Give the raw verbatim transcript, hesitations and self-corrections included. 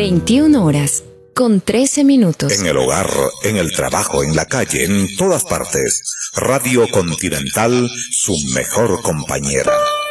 veintiuna horas, con trece minutos. En el hogar, en el trabajo, en la calle, en todas partes. Radio Continental, su mejor compañera.